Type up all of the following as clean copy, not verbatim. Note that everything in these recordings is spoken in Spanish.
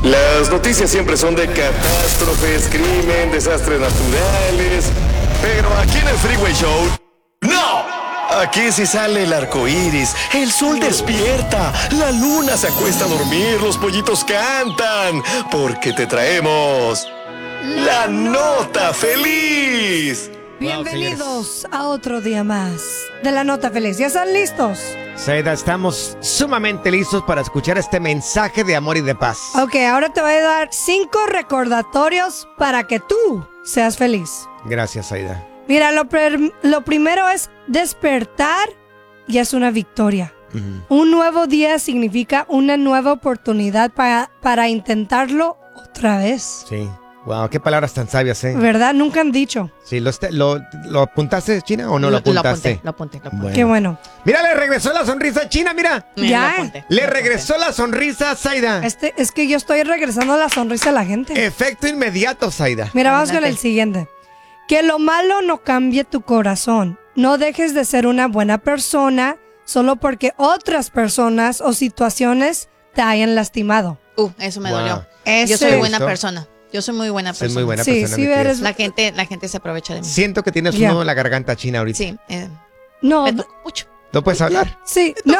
Las noticias siempre son de catástrofes, crimen, desastres naturales. Pero aquí en el Freeway Show, ¡no! Aquí sí sale el arco iris, el sol despierta, la luna se acuesta a dormir, los pollitos cantan, porque te traemos la nota feliz. Bienvenidos a otro día más de la Nota Feliz. ¿Ya están listos? Zaida, estamos sumamente listos para escuchar este mensaje de amor y de paz. Ok, ahora te voy a dar 5 recordatorios para que tú seas feliz. Gracias, Zaida. Mira, lo primero es despertar y es una victoria. Un nuevo día significa una nueva oportunidad para intentarlo otra vez. Sí. Wow, qué palabras tan sabias, ¿eh? ¿Verdad? Nunca han dicho. Sí, ¿lo apuntaste, China, o no lo apuntaste? Lo apunté. Bueno. Qué bueno. Mira, le regresó la sonrisa, China, mira. Ya. Le regresó la sonrisa, Zaida. Es que yo estoy regresando la sonrisa a la gente. Efecto inmediato, Zaida. Mira, vamos con Adelante. el siguiente. Que lo malo no cambie tu corazón. No dejes de ser una buena persona solo porque otras personas o situaciones te hayan lastimado. Eso me Wow. dolió. Ese- Yo soy buena ¿Gustó? persona. Yo soy muy buena Soy persona. muy buena Sí, persona. sí, mi querida. eres- La gente se aprovecha de mí. Siento que tienes Ya. un nudo en la garganta, China, ahorita. Sí. No, Me toca mucho. ¿No puedes hablar? sí, no.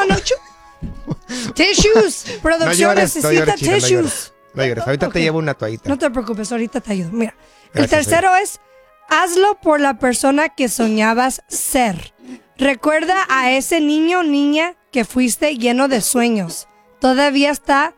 Tissues. No Producción llores, no necesita llores, China, no tissues. llores. No llores, ahorita Ok. te llevo una toallita. No te preocupes, ahorita te ayudo. Mira, el Gracias, tercero es, hazlo por la persona que soñabas ser. Recuerda a ese niño o niña que fuiste lleno de sueños. Todavía está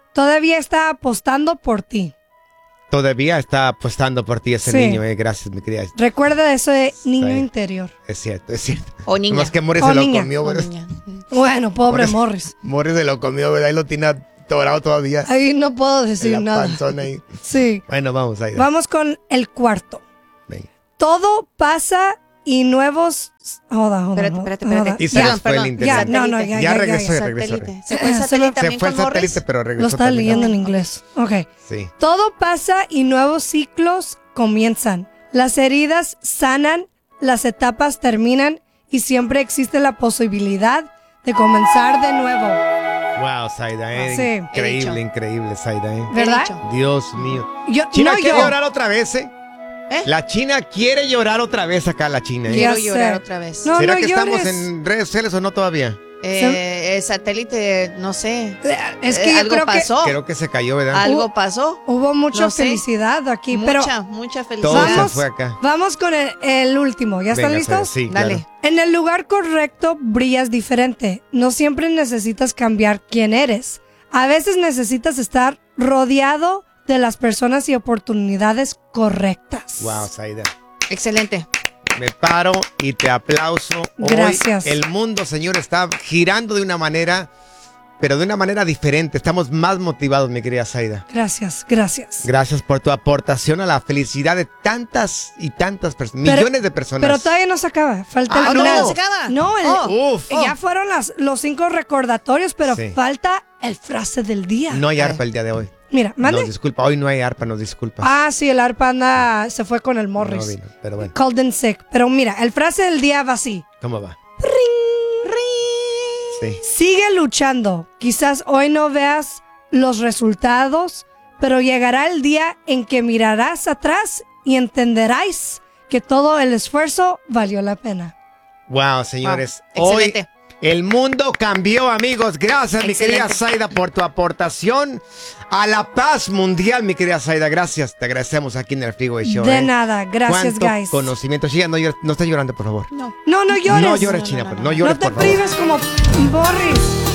apostando por ti. Todavía está apostando por ti ese Sí. niño, Gracias, mi querida. Recuerda a ese niño Sí. interior. Es cierto, es cierto. O niña. Más que Morris O se lo niña. comió, O ¿verdad? niña. Bueno, pobre Por eso- Morris. Morris se lo comió, ¿verdad? Y lo tiene atorado todavía. Ahí no puedo decir En la nada. panzona ahí. Sí. Bueno, vamos ahí. Vamos con el cuarto. Venga. Todo pasa y nuevos... Hold on. Espérate. Y se Ya, les fue el internet. Ya, no, ya. Ya regresó, ya. ya regresó. Satélite. Se fue el Se satélite me- también Se fue el con Morris. satélite, pero regresó. Lo estaba también. leyendo en inglés. Ok. Sí. Todo pasa y nuevos ciclos comienzan. Las heridas sanan, las etapas terminan y siempre existe la posibilidad de comenzar de nuevo. Wow, Zaida, Sí. Increíble, increíble, Zaida, ¿Verdad? He dicho. Dios mío. Yo, China no quiere yo. llorar otra vez, ¿eh? La China quiere llorar otra vez acá, la China, ¿eh? Ya Quiero llorar sé. otra vez. No, ¿Será no que estamos llores. en redes sociales o no todavía? El satélite, no sé. Es que yo algo creo pasó. Creo que se cayó, ¿verdad? Algo pasó. que hubo mucha No sé. felicidad aquí. Pero Mucha Todo felicidad. se vamos, fue acá. vamos con el último. ¿Ya están Venga, listos? Zaida, sí, Dale. claro. En el lugar correcto brillas diferente. No siempre necesitas cambiar quién eres. A veces necesitas estar rodeado de las personas y oportunidades correctas. Wow, Zaida. Excelente. Me paro y te aplauso. Gracias. Hoy el mundo, señor, está girando de una manera, pero de una manera diferente. Estamos más motivados, mi querida Zaida. Gracias. Gracias por tu aportación a la felicidad de tantas y tantas personas, Pero- millones de personas. Pero todavía no se acaba. Falta el Ah, final. no. ¿Se acaba? No, Uf. ya fueron los 5 recordatorios, pero Sí. falta el frase del día. No hay arpa el día de hoy. Mira, mande. Nos disculpa, hoy no hay arpa, nos disculpa. Ah, sí, el arpa anda, se fue con el Morris. No vino, pero bueno, Called in sick. Pero mira, el frase del día va así. ¿cómo va? Sí. Sigue luchando. Quizás hoy no veas los resultados, pero llegará el día en que mirarás atrás y entenderás que todo el esfuerzo valió la pena. Wow, señores. Wow, Hoy excelente. el mundo cambió, amigos. Gracias, mi querida Excelente. Zaida, por tu aportación a la paz mundial, mi querida Zaida. Gracias, te agradecemos aquí en el Freeway Show. De nada, gracias, Cuánto guys. conocimiento. China, no, no estás llorando, por favor. No. No llores. No llores, China, no llores, No te por favor. prives como Morris.